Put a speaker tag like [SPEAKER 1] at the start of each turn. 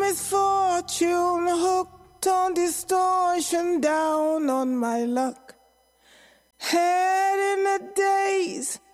[SPEAKER 1] misfortune hooked on distortion down on my luck. Head in a daze,